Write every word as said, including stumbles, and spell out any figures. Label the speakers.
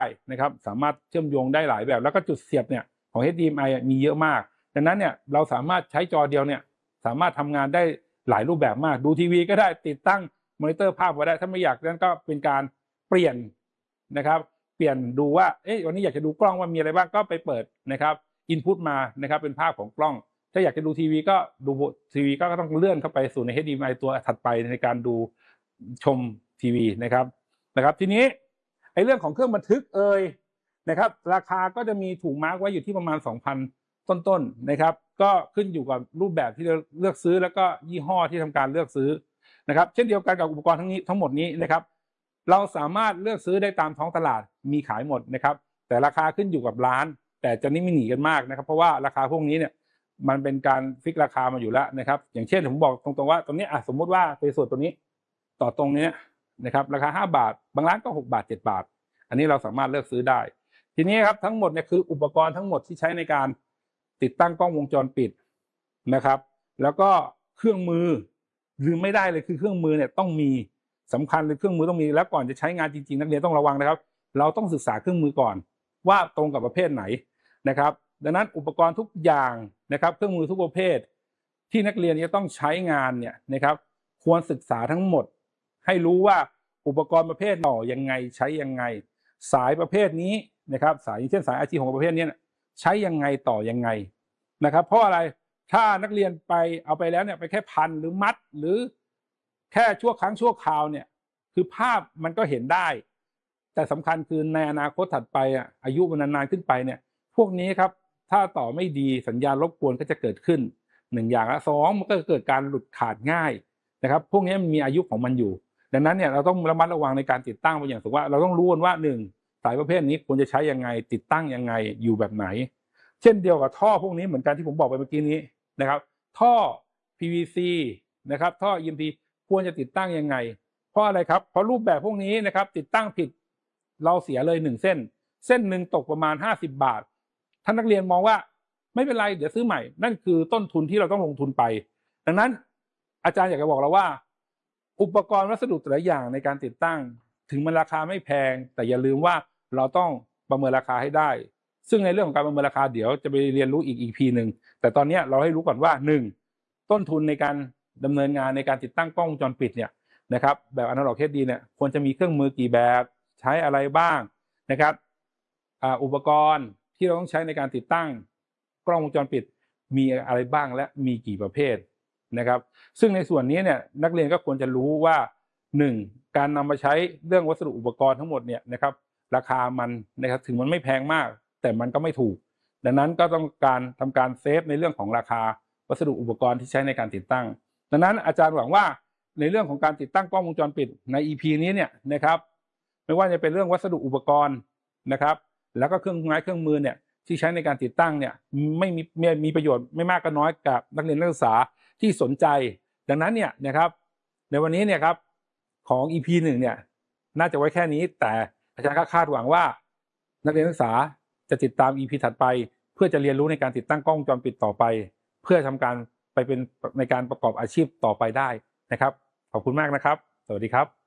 Speaker 1: นะครับสามารถเชื่อมโยงได้หลายแบบแล้วก็จุดเสียบเนี่ยของ เอช ดี เอ็ม ไอ มีเยอะมากดังนั้นเนี่ยเราสามารถใช้จอเดียวเนี่ยสามารถทำงานได้หลายรูปแบบมากดูทีวีก็ได้ติดตั้งมอนิเตอร์ภาพก็ได้ถ้าไม่อยากนั้นก็เป็นการเปลี่ยนนะครับเปลี่ยนดูว่าเอ๊ะวันนี้อยากจะดูกล้องว่ามีอะไรบ้างก็ไปเปิดนะครับอินพุตมานะครับเป็นภาพของกล้องถ้าอยากจะดูทีวีก็ดูทีวีก็ต้องเลื่อนเข้าไปสู่ใน เอช ดี เอ็ม ไอ ตัวถัดไปในการดูชมทีวีนะครับนะครับทีนี้ไอ้เรื่องของเครื่องบันทึกเอ่ยนะครับราคาก็จะมีถูกมาร์กไว้อยู่ที่ประมาณ สองพัน ต้นๆนะครับก็ขึ้นอยู่กับรูปแบบที่เราเลือกซื้อแล้วก็ยี่ห้อที่ทำการเลือกซื้อนะครับเช่นเดียวกันกับอุปกรณ์ทั้งนี้ทั้งหมดนี้นะครับเราสามารถเลือกซื้อได้ตามท้องตลาดมีขายหมดนะครับแต่ราคาขึ้นอยู่กับร้านแต่จะนี่ไม่หนีกันมากนะครับเพราะว่าราคาพวกนี้เนี่ยมันเป็นการฟิกราคามาอยู่แล้วนะครับอย่างเช่นผมบอกตรงๆว่าตรงนี้อ่ะสมมุติว่าในส่วนตัวนี้ต่อตรงนี้นะครับราคาห้าบาทบางร้านก็หกบาทเจ็ดบาทอันนี้เราสามารถเลือกซื้อได้ทีนี้ครับทั้งหมดเนี่ยคืออุปกรณ์ทั้งหมดที่ใช้ในการติดตั้งกล้องวงจรปิดนะครับแล้วก็เครื่องมือลืมไม่ได้เลยคือเครื่องมือเนี่ยต้องมีสำคัญเลยเครื่องมือต้องมีแล้วก่อนจะใช้งานจริงๆนักเรียนต้องระวังนะครับเราต้องศึกษาเครื่องมือก่อนว่าตรงกับประเภทไหนนะครับดังนั้นอุปกรณ์ทุกอย่างนะครับเครื่องมือทุกประเภทที่นักเรียนจะต้องใช้งานเนี่ยนะครับควรศึกษาทั้งหมดให้รู้ว่าอุปกรณ์ประเภทต่อยังไงใช้ยังไงสายประเภทนี้นะครับสายเช่นสาย อาร์ จี ของประเภทนี้ใช้ยังไงต่อยังไงนะครับเพราะอะไรถ้านักเรียนไปเอาไปแล้วเนี่ยไปแค่พันหรือมัดหรือแค่ชั่วครั้งชั่วคราวเนี่ยคือภาพมันก็เห็นได้แต่สำคัญคือในอนาคตถัดไปอ่ะอายุมันนานๆขึ้นไปเนี่ยพวกนี้ครับถ้าต่อไม่ดีสัญญาณรบกวนก็จะเกิดขึ้นหนึ่งอย่างละสองมันก็เกิดการหลุดขาดง่ายนะครับพวกนี้มันมีอายุของมันอยู่ดังนั้นเนี่ยเราต้องระมัดระวังในการติดตั้งไปอย่างสูงว่าเราต้องรู้ว่าหนึ่งสายประเภทนี้ควรจะใช้ยังไงติดตั้งยังไงอยู่แบบไหนเช่นเดียวกับท่อพวกนี้เหมือนกันที่ผมบอกไปเมื่อกี้นี้นะครับท่อ พี วี ซี นะครับท่อ อี เอ็ม ที ควรจะติดตั้งยังไงเพราะอะไรครับเพราะรูปแบบพวกนี้นะครับติดตั้งผิดเราเสียเลยหนึ่งเส้นเส้นหนึ่งตกประมาณห้าสิบบาทท่านนักเรียนมองว่าไม่เป็นไรเดี๋ยวซื้อใหม่นั่นคือต้นทุนที่เราต้องลงทุนไปดังนั้นอาจารย์อยากจะบอกเราว่าอุปกรณ์วัสดุแต่ละอย่างในการติดตั้งถึงมันราคาไม่แพงแต่อย่าลืมว่าเราต้องประเมินราคาให้ได้ซึ่งในเรื่องของการประเมินราคาเดี๋ยวจะไปเรียนรู้อีก อี พี หนึ่งแต่ตอนนี้เราให้รู้ก่อนว่าหนึ่งต้นทุนในการดำเนินงานในการติดตั้งกล้องวงจรปิดเนี่ยนะครับแบบอนาล็อก เอช ดี เนี่ยควรจะมีเครื่องมือกี่แบบใช้อะไรบ้างนะครับอุปกรณ์ที่เราต้องใช้ในการติดตั้งกล้องวงจรปิดมีอะไรบ้างและมีกี่ประเภทนะครับซึ่งในส่วนนี้เนี่ยนักเรียนก็ควรจะรู้ว่าหนึ่งการนำมาใช้เรื่องวัสดุอุปกรณ์ทั้งหมดเนี่ยนะครับราคามันนะครับถึงมันไม่แพงมากแต่มันก็ไม่ถูกดังนั้นก็ต้องการทำการเซฟในเรื่องของราคาวัสดุอุปกรณ์ที่ใช้ในการติดตั้งดังนั้นอาจารย์หวังว่าในเรื่องของการติดตั้งกล้องวงจรปิดใน อี พี นี้เนี่ยนะครับไม่ว่าจะเป็นเรื่องวัสดุอุปกรณ์นะครับแล้วก็เครื่องไม้เครื่องมือเนี่ยที่ใช้ในการติดตั้งเนี่ยไม่มีมีประโยชน์ไม่มากก็น้อยกับนักเรียนนักศึกษาที่สนใจดังนั้นเนี่ยนะครับในวันนี้เนี่ยครับของ อี พี หนึ่งเนี่ยน่าจะไว้แค่นี้แต่อาจารย์ก็คาดหวังว่านักเรียนนักศึกษาจะติดตาม อี พี ถัดไปเพื่อจะเรียนรู้ในการติดตั้งกล้องวงจรปิดต่อไปเพื่อทำการไปเป็นในการประกอบอาชีพต่อไปได้นะครับขอบคุณมากนะครับสวัสดีครับ